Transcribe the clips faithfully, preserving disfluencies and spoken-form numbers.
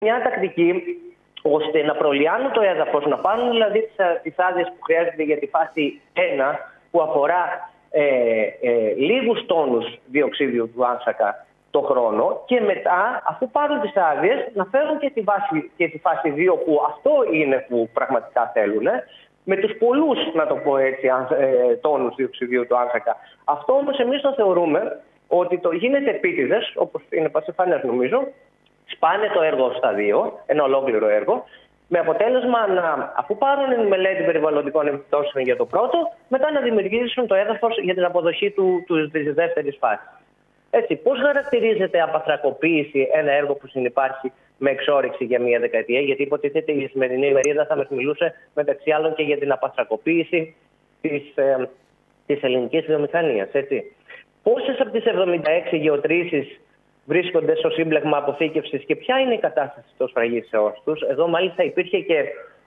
μια τακτική ώστε να προλιάνουν το έδαφος, να πάρουν δηλαδή τις άδειες που χρειάζεται για τη φάση ένα, που αφορά ε, ε, λίγους τόνους διοξίδιου του άνθρακα το χρόνο, και μετά, αφού πάρουν τις άδειες, να φέρουν και τη, βάση, και τη φάση δύο, που αυτό είναι που πραγματικά θέλουν, με τους πολλούς, να το πω έτσι, ε, τόνους διοξιδίου του άνθρακα. Αυτό όμως εμείς το θεωρούμε ότι το γίνεται επίτηδες, όπως είναι πασιφανές νομίζω, σπάνε το έργο στα δύο, ένα ολόκληρο έργο, με αποτέλεσμα να, αφού πάρουν μελέτη περιβαλλοντικών επιπτώσεων για το πρώτο, μετά να δημιουργήσουν το έδαφος για την αποδοχή του, του, της δεύτερης φάσης. Έτσι, πώς χαρακτηρίζεται απαθρακοποίηση ένα έργο που συνυπάρχει με εξόρυξη για μία δεκαετία? Γιατί υποτίθεται η σημερινή ημερίδα θα μας μιλούσε μεταξύ άλλων και για την απαθρακοποίηση της, ε, της ελληνικής βιομηχανίας. Έτσι. Πόσες από τις εβδομήντα έξι γεωτρήσεις βρίσκονται στο σύμπλεγμα αποθήκευσης και ποια είναι η κατάσταση των σφραγίσεώς τους? Εδώ μάλιστα υπήρχε και,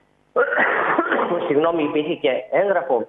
συγγνώμη, υπήρχε και έγγραφο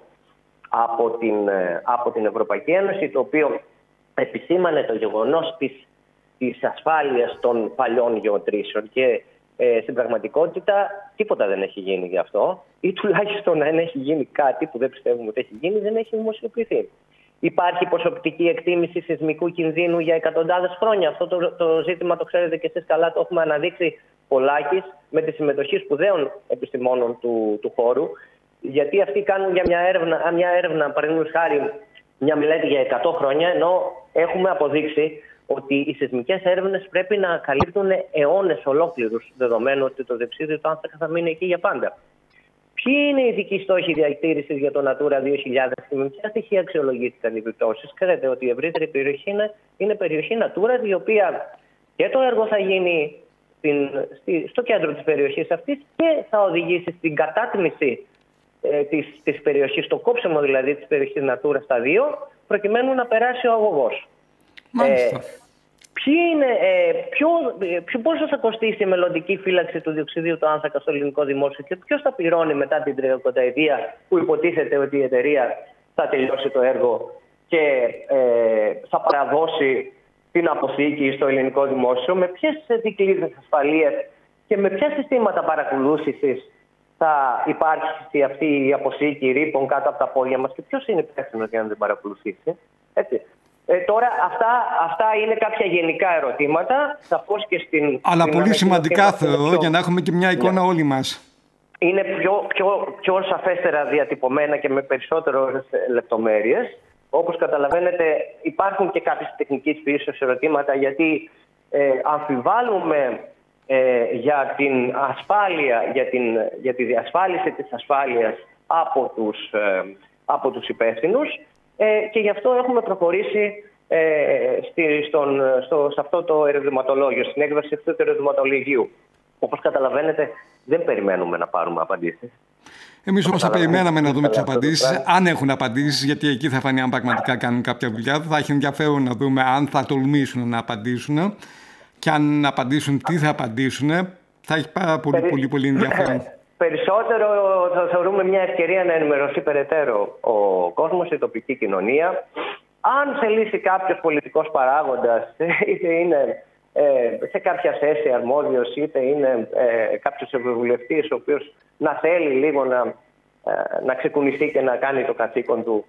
από την, από την Ευρωπαϊκή Ένωση, το οποίο επισήμανε το γεγονός της, της ασφάλειας των παλιών γεωτρήσεων, και ε, στην πραγματικότητα τίποτα δεν έχει γίνει γι' αυτό, ή τουλάχιστον αν έχει γίνει κάτι που δεν πιστεύουμε ότι έχει γίνει, δεν έχει δημοσιοποιηθεί. Υπάρχει ποσοπτική εκτίμηση σεισμικού κινδύνου για εκατοντάδες χρόνια. Αυτό το, το ζήτημα το ξέρετε και εσείς καλά, το έχουμε αναδείξει πολλάκις με τη συμμετοχή σπουδαίων επιστημόνων του, του χώρου. Γιατί αυτοί κάνουν για μια έρευνα, μια έρευνα παραδείγματος χάρη, μια μελέτη για εκατό χρόνια, ενώ έχουμε αποδείξει ότι οι σεισμικές έρευνες πρέπει να καλύπτουν αιώνες ολόκληρους, δεδομένου ότι το διοξείδιο του άνθρακα θα μείνει εκεί για πάντα. Ποιοι είναι οι ειδικοί στόχοι διατήρησης για το Natura δύο χιλιάδες και με ποια στοιχεία αξιολογήθηκαν οι επιπτώσεις? Ξέρετε ότι η ευρύτερη περιοχή είναι, είναι περιοχή Natura, η οποία και το έργο θα γίνει στην, στη, στο κέντρο της περιοχής αυτής και θα οδηγήσει στην κατάτμιση ε, της, της περιοχής, στο κόψιμο δηλαδή της περιοχής Natura στα δύο, προκειμένου να περάσει ο αγωγός. Μάλιστα. Ε, Ποιοι είναι, ε, ποιο, ποιο, πόσο θα κοστίσει η μελλοντική φύλαξη του διοξιδίου του άνθρακα στο ελληνικό δημόσιο και ποιος θα πληρώνει μετά την τριανταετία που υποτίθεται ότι η εταιρεία θα τελειώσει το έργο και ε, θα παραδώσει την αποθήκη στο ελληνικό δημόσιο, με ποιες δικλείδες ασφαλείας και με ποια συστήματα παρακολούθησης θα υπάρχει αυτή η αποθήκη ρήπων κάτω από τα πόδια μας και ποιος είναι υπεύθυνος για να την παρακολουθήσει. Έτσι. Ε, τώρα αυτά, αυτά είναι κάποια γενικά ερωτήματα. Σαφώς και στην, Αλλά στην πολύ σημαντικά θεωρώ, πιο... για να έχουμε και μια εικόνα yeah. όλοι μας. Είναι πιο, πιο, πιο σαφέστερα διατυπωμένα και με περισσότερες λεπτομέρειες. Όπως καταλαβαίνετε, υπάρχουν και κάποιες τεχνικής φύσεως ερωτήματα, γιατί ε, αμφιβάλλουμε ε, για την ασφάλεια, για, την, για τη διασφάλιση της ασφάλειας από τους, ε, από τους υπεύθυνους. Ε, και γι' αυτό έχουμε προχωρήσει ε, στη, στον, στο, σε αυτό το ερωτηματολόγιο, στην έκδοση αυτού του ερωτηματολογίου. Όπως καταλαβαίνετε, δεν περιμένουμε να πάρουμε απαντήσεις. Εμείς όμως θα περιμέναμε να δούμε τις απαντήσεις, αν έχουν απαντήσεις, γιατί εκεί θα φανεί αν πραγματικά κάνουν κάποια δουλειά. Θα έχει ενδιαφέρον να δούμε αν θα τολμήσουν να απαντήσουν και αν απαντήσουν τι θα απαντήσουν. Θα έχει πάρα πολύ, Περι... πολύ, πολύ ενδιαφέρον. Περισσότερο θα θεωρούμε μια ευκαιρία να ενημερωθεί περαιτέρω ο κόσμος, η τοπική κοινωνία. Αν θελήσει κάποιος πολιτικός παράγοντας, είτε είναι ε, σε κάποια θέση αρμόδιος, είτε είναι ε, κάποιος ευρωβουλευτής, ο οποίος να θέλει λίγο να, ε, να ξεκουνηθεί και να κάνει το καθήκον του,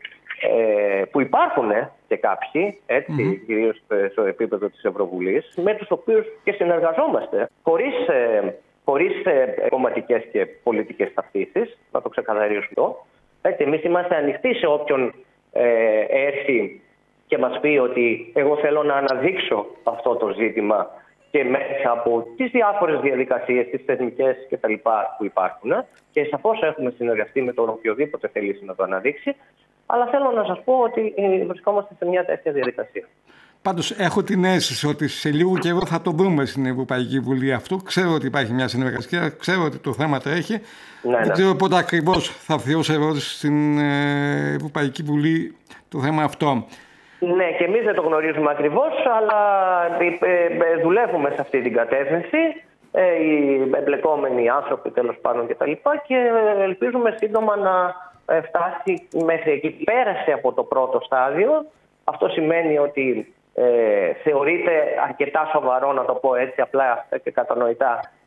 ε, που υπάρχουν ε, και κάποιοι, έτσι, mm-hmm. κυρίως στο επίπεδο της Ευρωβουλής, με τους οποίους και συνεργαζόμαστε, χωρίς... Ε, χωρίς ε, κομματικές και πολιτικές ταυτίσεις, να το ξεκαθαρίσουμε αυτό. Έτσι, εμείς είμαστε ανοιχτοί σε όποιον ε, έρθει και μας πει ότι εγώ θέλω να αναδείξω αυτό το ζήτημα και μέσα από τις διάφορες διαδικασίες, τις θεσμικές κτλ. Που υπάρχουν. Και σαφώς έχουμε συνεργαστεί με τον οποιοδήποτε θελήσει να το αναδείξει, αλλά θέλω να σας πω ότι βρισκόμαστε σε μια τέτοια διαδικασία. Πάντως έχω την αίσθηση ότι σε λίγο καιρό θα το βρούμε στην Ευρωπαϊκή Βουλή αυτό. Ξέρω ότι υπάρχει μια συνεργασία, ξέρω ότι το θέμα τρέχει. Ναι, δεν ναι. ξέρω πότε ακριβώς θα έρθει ως ερώτηση στην Ευρωπαϊκή Βουλή το θέμα αυτό. Ναι, και εμείς δεν το γνωρίζουμε ακριβώς, αλλά δουλεύουμε σε αυτή την κατεύθυνση. Οι εμπλεκόμενοι άνθρωποι τέλος πάντων κτλ. Και ελπίζουμε σύντομα να φτάσει μέχρι εκεί. Πέρασε από το πρώτο στάδιο. Αυτό σημαίνει ότι Ε, θεωρείται αρκετά σοβαρό, να το πω έτσι απλά και κατανοητά,